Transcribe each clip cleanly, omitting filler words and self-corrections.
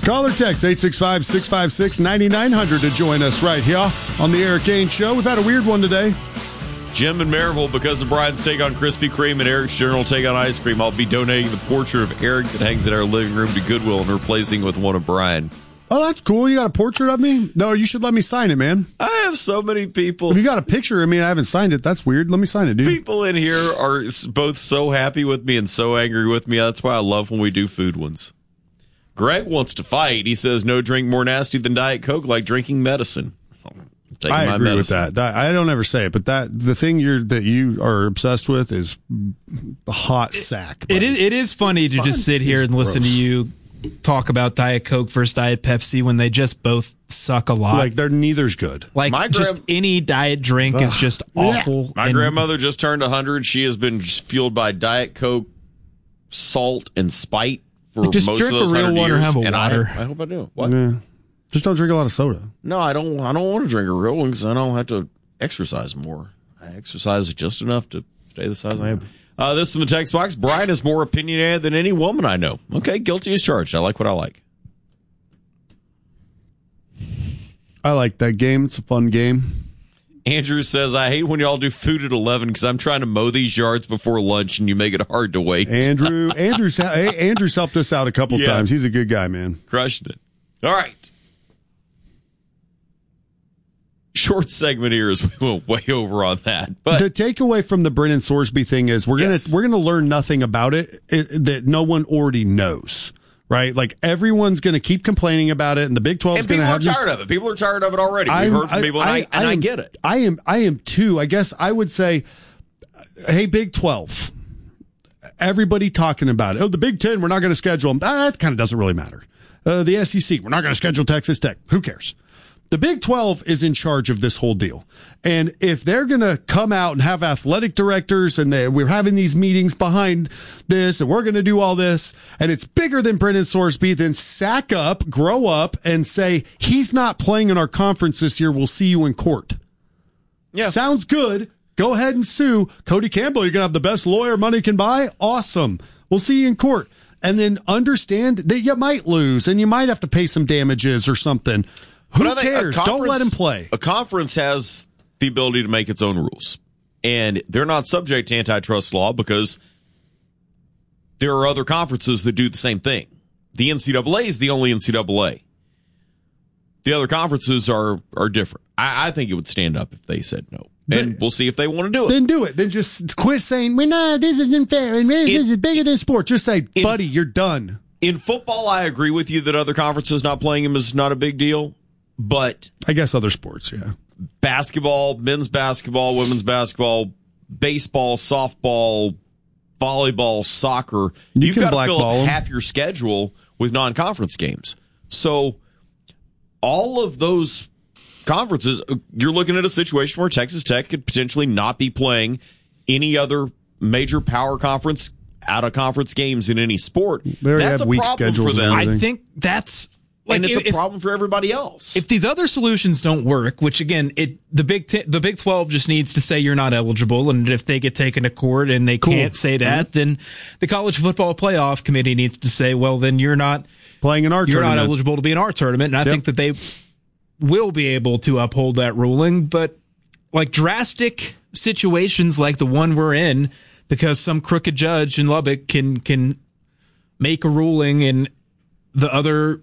Call or text 865-656-9900 to join us right here on the Eric Gaines Show. We've had a weird one today. Jim in Maryville, because of Brian's take on Krispy Kreme and Eric's general take on ice cream, I'll be donating the portrait of Eric that hangs in our living room to Goodwill and replacing it with one of Brian. Oh, that's cool. You got a portrait of me? No, you should let me sign it, man. I have so many people. If you got a picture of me and I haven't signed it, that's weird. Let me sign it, dude. People in here are both so happy with me and so angry with me. That's why I love when we do food ones. Greg wants to fight. He says no drink more nasty than Diet Coke, like drinking medicine. I agree with that. I don't ever say it, but the thing that you are obsessed with is the hot sack. It is funny to just sit here and listen to you talk about Diet Coke versus Diet Pepsi when they just both suck a lot. Like neither's good. Like just any diet drink is just awful. My grandmother just turned 100. She has been fueled by Diet Coke, salt, and spite for just most drink of those a real 100 one years. or have a and water. I hope I do. What? Yeah. Just don't drink a lot of soda. No, I don't want to drink a real one because I don't have to exercise more. I exercise just enough to stay the size I am. This from the text box. Brian is more opinionated than any woman I know. Okay, guilty as charged. I like what I like. I like that game. It's a fun game. Andrew says, I hate when y'all do food at 11 because I'm trying to mow these yards before lunch and you make it hard to wait. Andrew's helped us out a couple times. He's a good guy, man. Crushed it. All right. Short segment here as we went way over on that. But the takeaway from the Brennan Sorsby thing is we're gonna learn nothing about it that no one already knows. Right, like everyone's going to keep complaining about it, and the Big 12 is going to have. People are tired of it. People are tired of it already. We've heard from people, and I get it. I am too. I guess I would say, hey, Big 12, everybody talking about it. Oh, the Big 10, we're not going to schedule them. That kind of doesn't really matter. The SEC, we're not going to schedule Texas Tech. Who cares? The Big 12 is in charge of this whole deal. And if they're going to come out and have athletic directors and we're having these meetings behind this and we're going to do all this and it's bigger than Brennan Sorsby, then sack up, grow up, and say, he's not playing in our conference this year. We'll see you in court. Yeah. Sounds good. Go ahead and sue. Cody Campbell, you're going to have the best lawyer money can buy? Awesome. We'll see you in court. And then understand that you might lose and you might have to pay some damages or something. Who cares? Don't let him play. A conference has the ability to make its own rules. And they're not subject to antitrust law because there are other conferences that do the same thing. The NCAA is the only NCAA. The other conferences are different. I think it would stand up if they said no. And we'll see if they want to do it. Then do it. Then just quit saying, well, no, this isn't fair. And this is bigger than sport. Just say, buddy, you're done. In football, I agree with you that other conferences not playing them is not a big deal. But I guess other sports, yeah. Basketball, men's basketball, women's basketball, baseball, softball, volleyball, soccer. You've got to fill up half your schedule with non-conference games. So all of those conferences, you're looking at a situation where Texas Tech could potentially not be playing any other major power conference, out-of-conference games in any sport. That's a problem for them. I think that's... and it's a problem for everybody else. If these other solutions don't work, which again, the Big 12 just needs to say you're not eligible, and if they get taken to court and they can't say that, then the College Football Playoff Committee needs to say, well, then you're not playing in our tournament. You're not eligible to be in our tournament, and I think that they will be able to uphold that ruling. But like drastic situations like the one we're in, because some crooked judge in Lubbock can make a ruling, and the other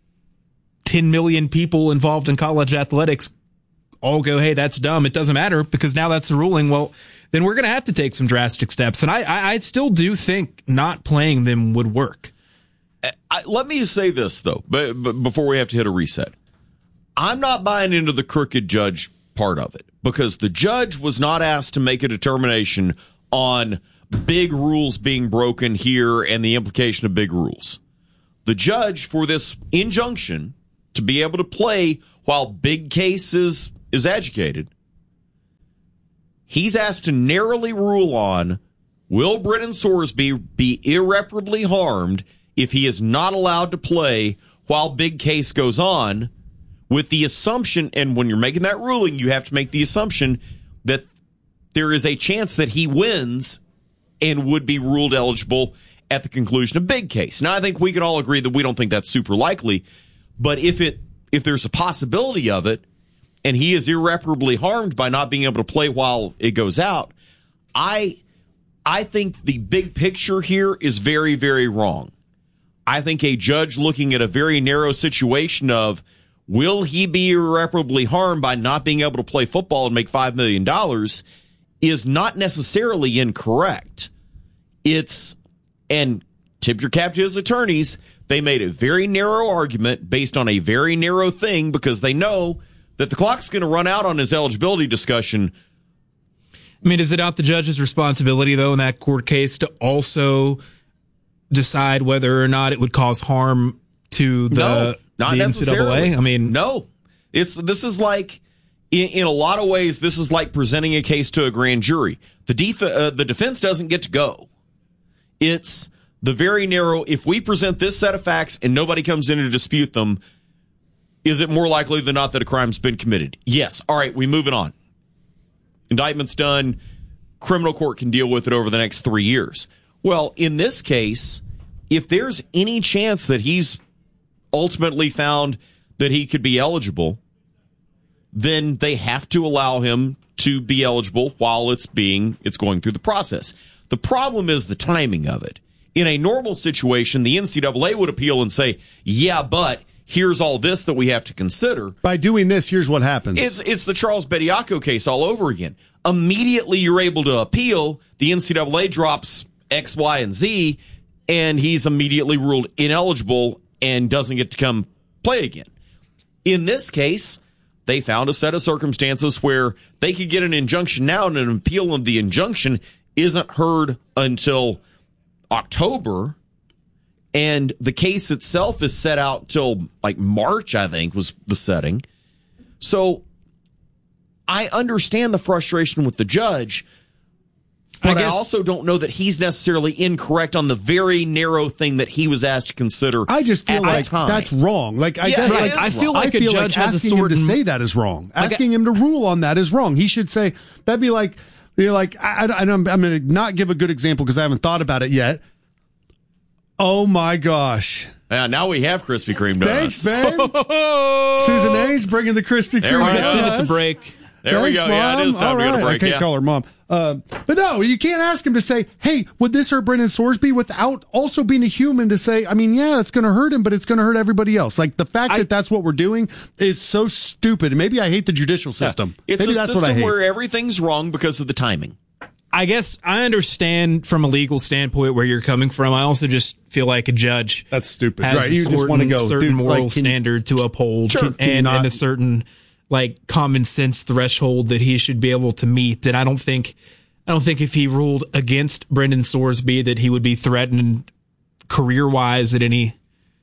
10 million people involved in college athletics all go, hey, that's dumb. It doesn't matter because now that's the ruling. Well, then we're going to have to take some drastic steps. And I still do think not playing them would work. Let me say this, though, but before we have to hit a reset. I'm not buying into the crooked judge part of it because the judge was not asked to make a determination on big rules being broken here and the implication of big rules. The judge for this injunction to be able to play while Big Case is educated, he's asked to narrowly rule on, will Brennan Sorsby be irreparably harmed if he is not allowed to play while Big Case goes on, with the assumption, and when you're making that ruling, you have to make the assumption that there is a chance that he wins and would be ruled eligible, at the conclusion of big case. Now, I think we can all agree that we don't think that's super likely, but if there's a possibility of it, and he is irreparably harmed by not being able to play while it goes out, I think the big picture here is very, very wrong. I think a judge looking at a very narrow situation of, will he be irreparably harmed by not being able to play football and make $5 million is not necessarily incorrect. And tip your cap to his attorneys, they made a very narrow argument based on a very narrow thing because they know that the clock's going to run out on his eligibility discussion. I mean, is it not the judge's responsibility, though, in that court case to also decide whether or not it would cause harm to the necessarily. NCAA? I mean, no. This is like, in a lot of ways, this is like presenting a case to a grand jury. The defense doesn't get to go. It's the very narrow, if we present this set of facts and nobody comes in to dispute them, is it more likely than not that a crime's been committed? Yes. All right, we move it on. Indictment's done. Criminal court can deal with it over the next 3 years. Well, in this case, if there's any chance that he's ultimately found that he could be eligible, then they have to allow him to be eligible while it's going through the process. The problem is the timing of it. In a normal situation, the NCAA would appeal and say, yeah, but here's all this that we have to consider. By doing this, here's what happens. It's the Charles Bediako case all over again. Immediately you're able to appeal, the NCAA drops X, Y, and Z, and he's immediately ruled ineligible and doesn't get to come play again. In this case, they found a set of circumstances where they could get an injunction now, and an appeal of the injunction isn't heard until October, and the case itself is set out till like March, I think, was the setting. So I understand the frustration with the judge, but I also don't know that he's necessarily incorrect on the very narrow thing that he was asked to consider. I just feel like that's wrong. Like I feel like a judge has asking him to say that is wrong. Asking him to rule on that is wrong. He should say that'd be like I'm going to not give a good example because I haven't thought about it yet. Oh my gosh! Now we have Krispy Kreme donuts. Thanks, babe. Susan Age bringing the Krispy Kreme donuts. At the break. There we go. Mom. Yeah, it is time to go to break. I can't call her mom. But no, you can't ask him to say, hey, would this hurt Brendan Sorsby, without also being a human to say, I mean, yeah, it's going to hurt him, but it's going to hurt everybody else. Like, the fact that that's what we're doing is so stupid. Maybe I hate the judicial system. Yeah. It's Maybe a system where everything's wrong because of the timing. I guess I understand from a legal standpoint where you're coming from. I also just feel like a judge that's stupid. Has right? You just want to go certain moral standard to uphold, sure. and a certain like common sense threshold that he should be able to meet. And I don't think if he ruled against Brendan Sorsby that he would be threatened career wise at any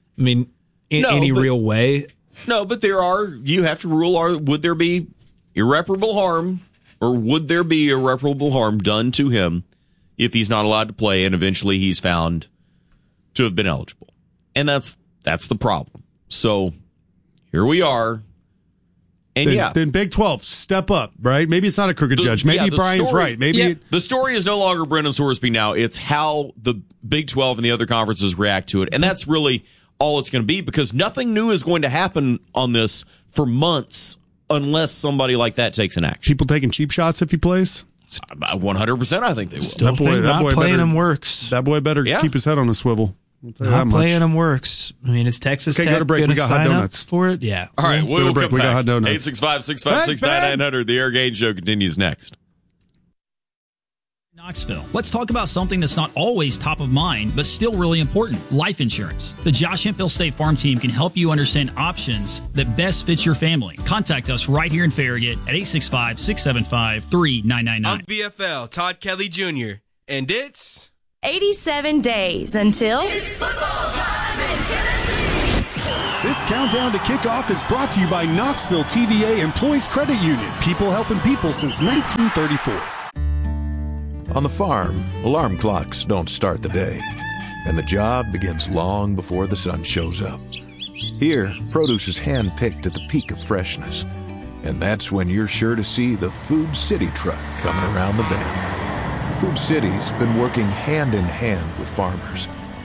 real way. No, but you have to rule, would there be irreparable harm, or would there be irreparable harm done to him if he's not allowed to play and eventually he's found to have been eligible? And that's the problem. So here we are. And then Big 12, step up, right? Maybe it's not a crooked judge. Maybe Brian's right. Maybe the story is no longer Brendan Sorsby now. It's how the Big 12 and the other conferences react to it. And that's really all it's going to be, because nothing new is going to happen on this for months unless somebody like that takes an action. People taking cheap shots if he plays? 100% I think they will. Still that boy playing him works. That boy better keep his head on a swivel. Not playing them works. I mean, is Texas Tech go to break. We got hot donuts for it? Yeah. All right, we'll come we back. Got hot donuts. 865-656-9900. The Air Gauge Show continues next. Knoxville. Let's talk about something that's not always top of mind, but still really important: life insurance. The Josh Hemphill State Farm team can help you understand options that best fit your family. Contact us right here in Farragut at 865-675-3999. I'm BFL Todd Kelly Jr., and it's 87 days until it's football time in Tennessee. This countdown to kickoff is brought to you by Knoxville TVA Employees Credit Union. People helping people since 1934. On the farm, alarm clocks don't start the day, and the job begins long before the sun shows up. Here, produce is hand-picked at the peak of freshness, and that's when you're sure to see the Food City truck coming around the bend. Food City's been working hand in hand with farmers,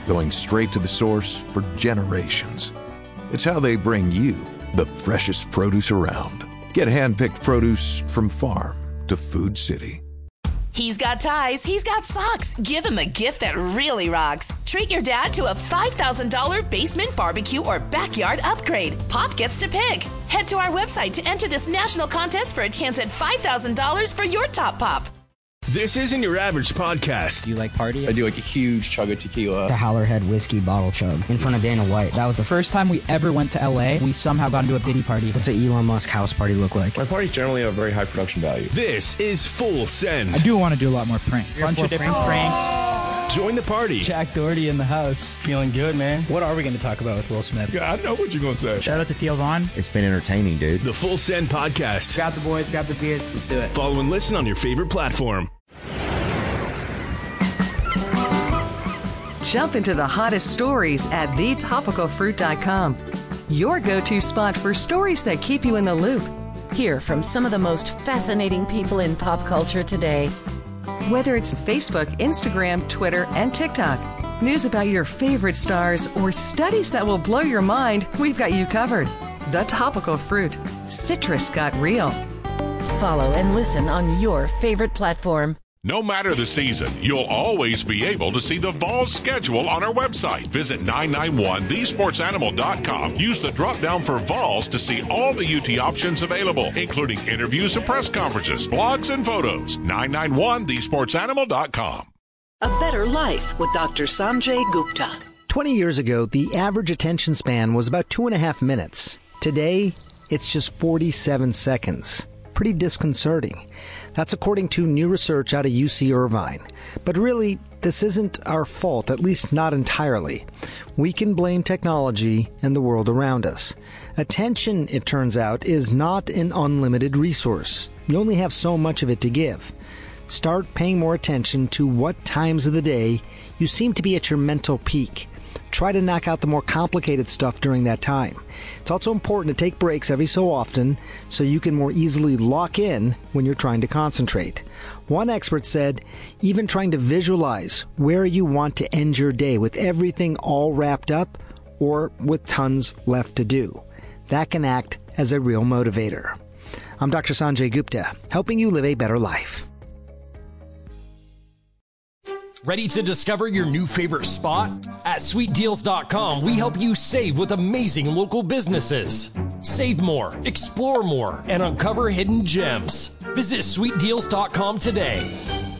going straight to the source for generations. It's how they bring you the freshest produce around. Get hand-picked produce from farm to Food City. He's got ties, he's got socks. Give him a gift that really rocks. Treat your dad to a $5,000 basement barbecue or backyard upgrade. Pop gets to pick. Head to our website to enter this national contest for a chance at $5,000 for your top pop. This isn't your average podcast. Do you like party? I do like a huge chug of tequila. The Howlerhead whiskey bottle chug in front of Dana White. That was the first time we ever went to LA. We somehow got into a Diddy party. What's an Elon Musk house party look like? My parties generally have a very high production value. This is Full Send. I do want to do a lot more pranks. Bunch of different pranks. Join the party. Jack Doherty in the house. Feeling good, man. What are we going to talk about with Will Smith? Yeah, I know what you're going to say. Shout out to Theo Vaughn. It's been entertaining, dude. The Full Send podcast. Grab the boys, grab the beers. Let's do it. Follow and listen on your favorite platform. Jump into the hottest stories at thetopicalfruit.com. Your go-to spot for stories that keep you in the loop. Hear from some of the most fascinating people in pop culture today. Whether it's Facebook, Instagram, Twitter, and TikTok, news about your favorite stars, or studies that will blow your mind, we've got you covered. The Topical Fruit. Citrus got real. Follow and listen on your favorite platform. No matter the season, you'll always be able to see the Vols schedule on our website. Visit 991thesportsanimal.com. Use the drop-down for Vols to see all the UT options available, including interviews and press conferences, blogs, and photos. 991thesportsanimal.com. A Better Life with Dr. Sanjay Gupta. 20 years ago, the average attention span was about 2.5 minutes. Today, it's just 47 seconds. Pretty disconcerting. That's according to new research out of UC Irvine. But really, this isn't our fault, at least not entirely. We can blame technology and the world around us. Attention, it turns out, is not an unlimited resource. You only have so much of it to give. Start paying more attention to what times of the day you seem to be at your mental peak. Try to knock out the more complicated stuff during that time. It's also important to take breaks every so often so you can more easily lock in when you're trying to concentrate. One expert said, even trying to visualize where you want to end your day with everything all wrapped up or with tons left to do. That can act as a real motivator. I'm Dr. Sanjay Gupta, helping you live a better life. Ready to discover your new favorite spot? At SweetDeals.com, we help you save with amazing local businesses. Save more, explore more, and uncover hidden gems. Visit SweetDeals.com today.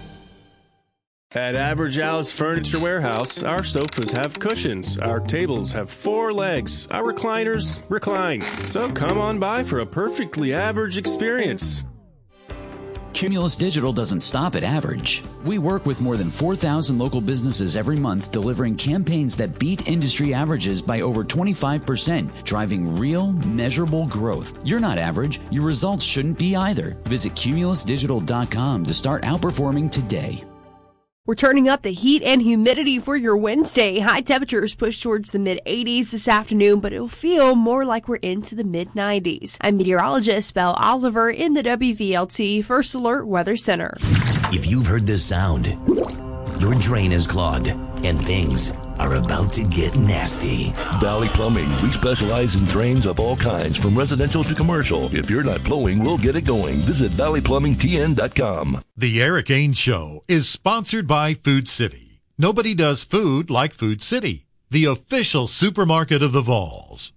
At Average Al's Furniture Warehouse, our sofas have cushions, our tables have 4 legs, our recliners recline. So come on by for a perfectly average experience. Cumulus Digital doesn't stop at average. We work with more than 4,000 local businesses every month, delivering campaigns that beat industry averages by over 25%, driving real, measurable growth. You're not average. Your results shouldn't be either. Visit cumulusdigital.com to start outperforming today. We're turning up the heat and humidity for your Wednesday. High temperatures push towards the mid-80s this afternoon, but it'll feel more like we're into the mid-90s. I'm meteorologist Belle Oliver in the WVLT First Alert Weather Center. If you've heard this sound, your drain is clogged and things are about to get nasty. Valley Plumbing. We specialize in drains of all kinds, from residential to commercial. If you're not flowing, we'll get it going. Visit valleyplumbingtn.com. The Eric Ainge Show is sponsored by Food City. Nobody does food like Food City, the official supermarket of the Vols.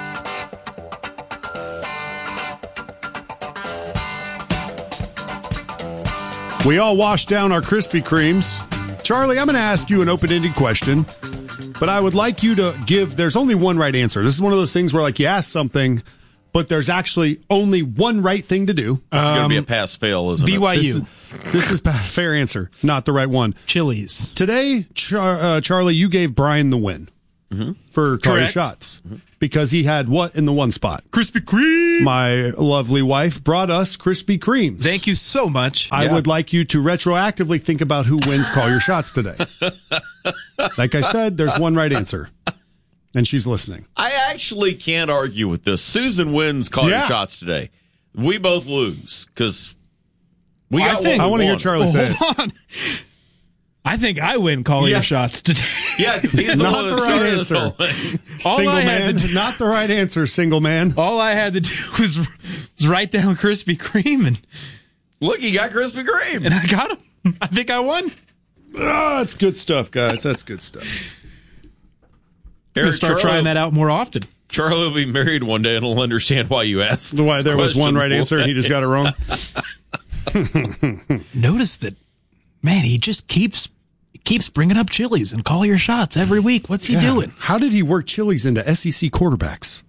We all wash down our Krispy Kremes. Charlie, I'm going to ask you an open-ended question, but I would like you to give, there's only one right answer. This is one of those things where, like, you ask something, but there's actually only one right thing to do. This is going to be a pass-fail, isn't BYU. it? This is fair answer, not the right one. Chili's. Today, Charlie, you gave Brian the win for Call Your Shots because he had what in the one spot? Krispy Kreme. My lovely wife brought us Krispy Kremes. Thank you so much. I would like you to retroactively think about who wins Call Your Shots today. Like I said, there's one right answer. And she's listening. I actually can't argue with this. Susan wins Call Your Shots today. We both lose because I want to hear Charlie say it. Hold on. I think I win Call Your Shots today. Yeah, because he's the one that started this whole thing. Single man, not the right answer, single man. All I had to do was write down Krispy Kreme. And look, he got Krispy Kreme. And I got him. I think I won. Oh, that's good stuff, guys. That's good stuff. I'm going to start trying that out more often. Charlie will be married one day and he'll understand why you asked. Why there was one right answer and he just got it wrong. Notice that, man, he just keeps bringing up Chili's and call your shots every week. What's he doing? How did he work Chili's into SEC quarterbacks?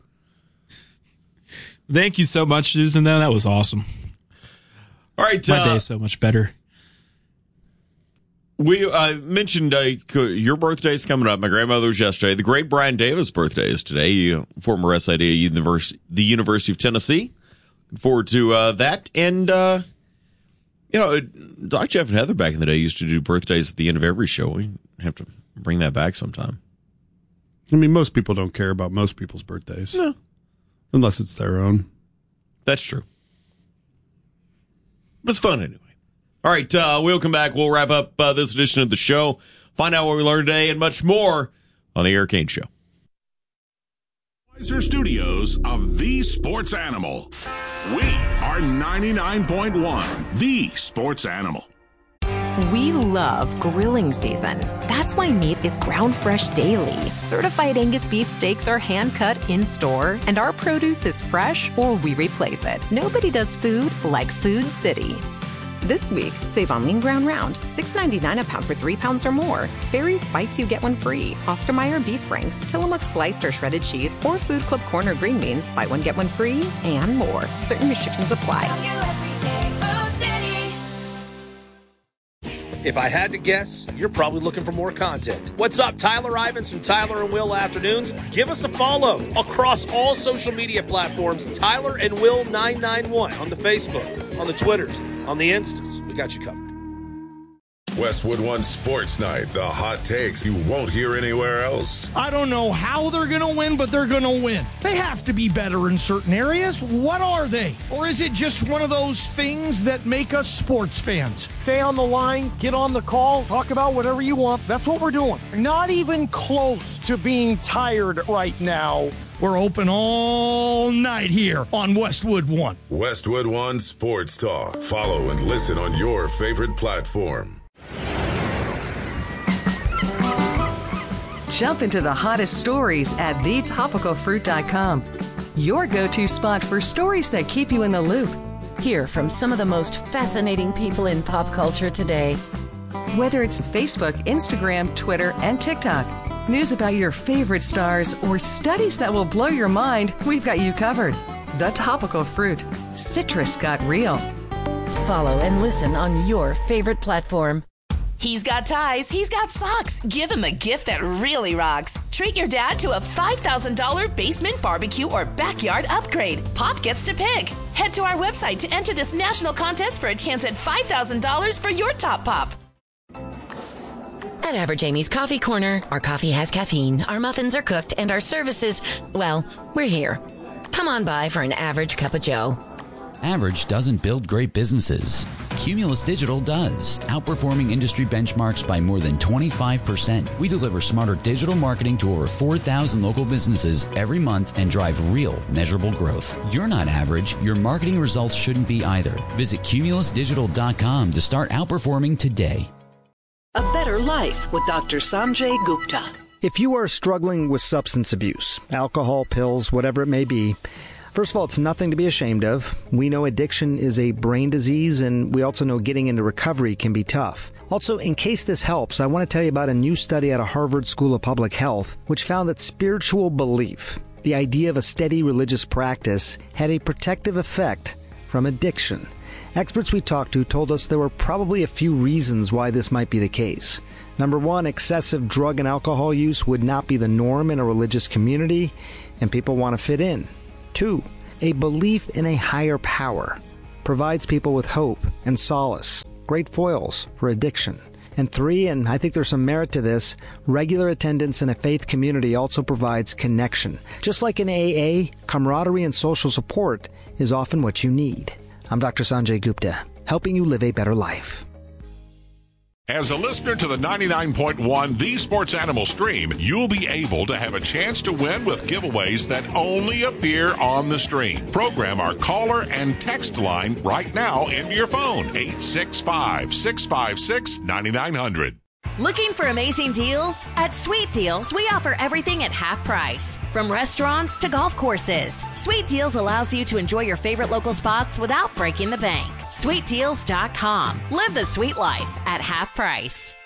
Thank you so much, Susan, though. That was awesome. All right. My day's so much better. We mentioned your birthday's coming up. My grandmother was yesterday. The great Brian Davis' birthday is today, former SID at the University of Tennessee. Looking forward to that. And, Doc Jeff and Heather back in the day used to do birthdays at the end of every show. We have to bring that back sometime. I mean, most people don't care about most people's birthdays. No. Unless it's their own. That's true. But it's fun anyway. All right, we'll come back. We'll wrap up this edition of the show, find out what we learned today, and much more on the Eric Kane Show. Studios of The Sports Animal. We are 99.1 The Sports Animal. We love grilling season. That's why meat is ground fresh daily. Certified Angus beef steaks are hand cut in store, and our produce is fresh or we replace it. Nobody does food like Food City. This week, save on lean ground round, $6.99 a pound for 3 pounds or more. Barry's Bites You Get One Free. Oscar Mayer Beef Franks, Tillamook Sliced or Shredded Cheese, or Food Club Corner Green Beans, buy one, get one free, and more. Certain restrictions apply. If I had to guess, you're probably looking for more content. What's up, Tyler Ivins and Tyler and Will Afternoons? Give us a follow across all social media platforms. Tyler and Will 991 on the Facebook, on the Twitters, on the Instas. We got you covered. Westwood One Sports Night. The hot takes you won't hear anywhere else. I don't know how they're going to win, but they're going to win. They have to be better in certain areas. What are they? Or is it just one of those things that make us sports fans? Stay on the line, get on the call, talk about whatever you want. That's what we're doing. Not even close to being tired right now. We're open all night here on Westwood One. Westwood One Sports Talk. Follow and listen on your favorite platform. Jump into the hottest stories at thetopicalfruit.com. Your go-to spot for stories that keep you in the loop. Hear from some of the most fascinating people in pop culture today. Whether it's Facebook, Instagram, Twitter, and TikTok, news about your favorite stars, or studies that will blow your mind, we've got you covered. The Topical Fruit. Citrus got real. Follow and listen on your favorite platform. He's got ties. He's got socks. Give him a gift that really rocks. Treat your dad to a $5,000 basement barbecue or backyard upgrade. Pop gets to pick. Head to our website to enter this national contest for a chance at $5,000 for your top pop. At Average Amy's Coffee Corner, our coffee has caffeine, our muffins are cooked, and our services, well, we're here. Come on by for an average cup of joe. Average doesn't build great businesses. Cumulus Digital does, outperforming industry benchmarks by more than 25%. We deliver smarter digital marketing to over 4,000 local businesses every month and drive real, measurable growth. You're not average. Your marketing results shouldn't be either. Visit cumulusdigital.com to start outperforming today. A Better Life with Dr. Sanjay Gupta. If you are struggling with substance abuse, alcohol, pills, whatever it may be, first of all, it's nothing to be ashamed of. We know addiction is a brain disease, and we also know getting into recovery can be tough. Also, in case this helps, I want to tell you about a new study out of Harvard School of Public Health, which found that spiritual belief, the idea of a steady religious practice, had a protective effect from addiction. Experts we talked to told us there were probably a few reasons why this might be the case. Number one, excessive drug and alcohol use would not be the norm in a religious community, and people want to fit in. 2, a belief in a higher power provides people with hope and solace, great foils for addiction. And 3, and I think there's some merit to this, regular attendance in a faith community also provides connection. Just like in AA, camaraderie and social support is often what you need. I'm Dr. Sanjay Gupta, helping you live a better life. As a listener to the 99.1 The Sports Animal stream, you'll be able to have a chance to win with giveaways that only appear on the stream. Program our caller and text line right now into your phone, 865-656-9900. Looking for amazing deals? At Sweet Deals, we offer everything at half price. From restaurants to golf courses, Sweet Deals allows you to enjoy your favorite local spots without breaking the bank. SweetDeals.com. Live the sweet life at half price.